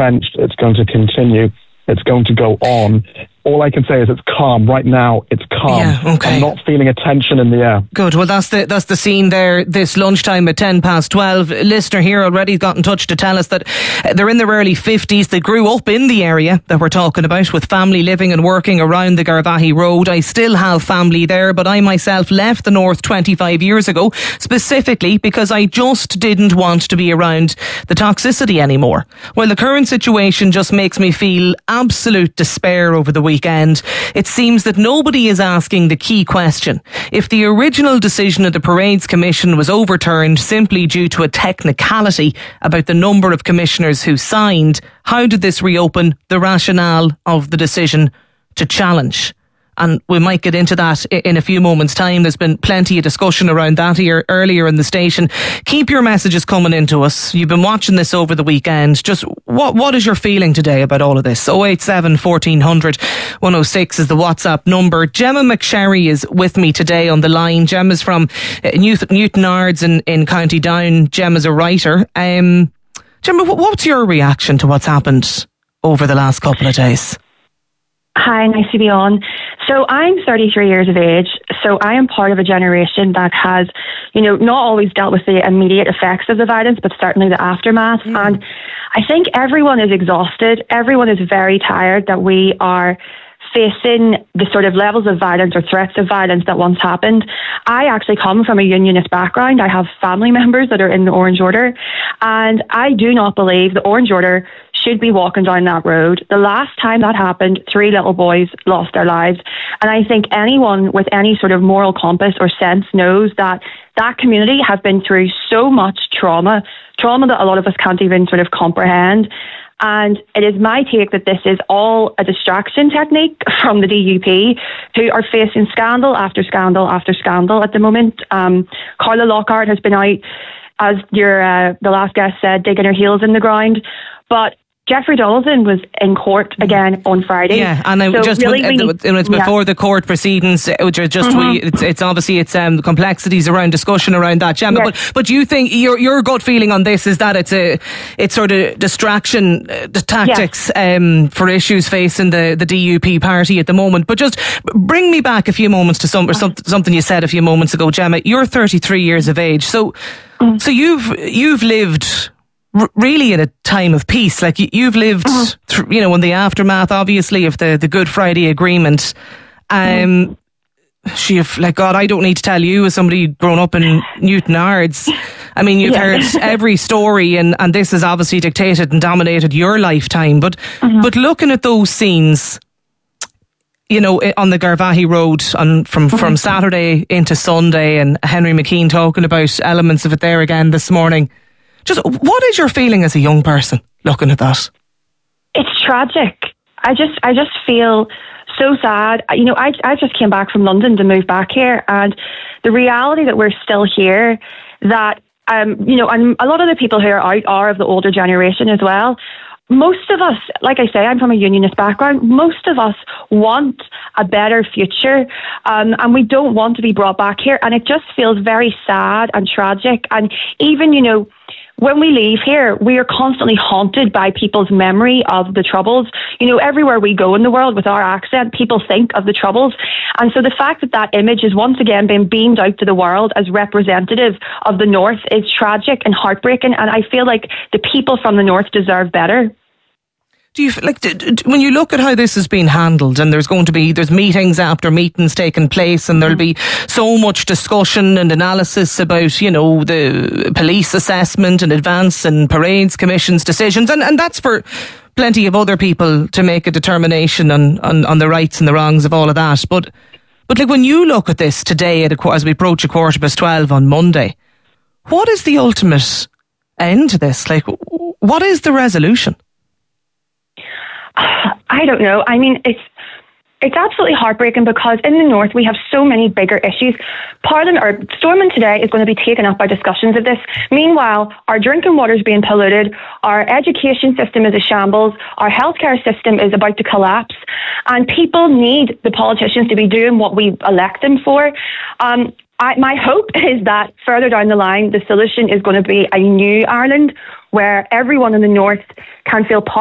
entrenched. It's going to continue. It's going to go on. All I can say is it's calm. Right now, it's calm. Yeah, okay. I'm not feeling a tension in the air. Good. Well, that's the scene there this lunchtime at 12:10. A listener here already got in touch to tell us that they're in their early 50s. They grew up in the area that we're talking about, with family living and working around the Garvaghey Road. I still have family there, but I myself left the north 25 years ago, specifically because I just didn't want to be around the toxicity anymore. Well, the current situation just makes me feel absolute despair over the weekend. It seems that nobody is asking the key question. If the original decision of the Parades Commission was overturned simply due to a technicality about the number of commissioners who signed, how did this reopen the rationale of the decision to challenge? And we might get into that in a few moments' time. There's been plenty of discussion around that here earlier in the station. Keep your messages coming into us. You've been watching this over the weekend. Just what is your feeling today about all of this? 087 1400 106 is the WhatsApp number. Gemma McSherry is with me today on the line. Gemma's from Newton Ards in County Down. Gemma's a writer. Gemma, what's your reaction to what's happened over the last couple of days? Hi, nice to be on. So I'm 33 years of age, so I am part of a generation that has, not always dealt with the immediate effects of the violence, but certainly the aftermath. And I think everyone is exhausted. Everyone is very tired that we are facing the sort of levels of violence or threats of violence that once happened. I actually come from a unionist background. I have family members that are in the Orange Order, and I do not believe the Orange Order should be walking down that road. The last time that happened, 3 little boys lost their lives. And I think anyone with any sort of moral compass or sense knows that that community have been through so much trauma that a lot of us can't even sort of comprehend. And it is my take that this is all a distraction technique from the DUP, who are facing scandal after scandal after scandal at the moment. Carla Lockhart has been out, as the last guest said, digging her heels in the ground. But Jeffrey Donaldson was in court again on Friday. Yeah, and it's before the court proceedings, which are just it's obviously complexities around discussion around that, Gemma. Yes. But do you think your gut feeling on this is that it's sort of distraction tactics for issues facing the DUP party at the moment? But just bring me back a few moments to something you said a few moments ago, Gemma. You're 33 years of age, so you've lived really in a time of peace. Like you've lived in the aftermath, obviously, of the Good Friday Agreement. God, I don't need to tell you, as somebody grown up in Newton Ards, I mean, you've heard every story, and this has obviously dictated and dominated your lifetime. But looking at those scenes, on the Garvaghey Road from Saturday into Sunday, and Henry McKean talking about elements of it there again this morning. Just what is your feeling as a young person looking at that? It's tragic. I just feel so sad. I just came back from London to move back here, and the reality that we're still here, that and a lot of the people who are out are of the older generation as well. Most of us, like I say, I'm from a unionist background. Most of us want a better future, and we don't want to be brought back here. And it just feels very sad and tragic. And even, when we leave here, we are constantly haunted by people's memory of the Troubles. Everywhere we go in the world with our accent, people think of the Troubles. And so the fact that image is once again being beamed out to the world as representative of the North is tragic and heartbreaking. And I feel like the people from the North deserve better. Do you when you look at how this has been handled, and there's meetings after meetings taking place, and there'll be so much discussion and analysis about the police assessment in advance and Parades Commission's decisions, and that's for plenty of other people to make a determination on the rights and the wrongs of all of that. But when you look at this today as we approach 12:15 on Monday, what is the ultimate end to this? What is the resolution? I don't know. I mean, it's absolutely heartbreaking because in the North we have so many bigger issues. Stormont today is going to be taken up by discussions of this. Meanwhile, our drinking water is being polluted, our education system is a shambles, our healthcare system is about to collapse, and people need the politicians to be doing what we elect them for. My hope is that further down the line, the solution is going to be a new Ireland where everyone in the North can feel part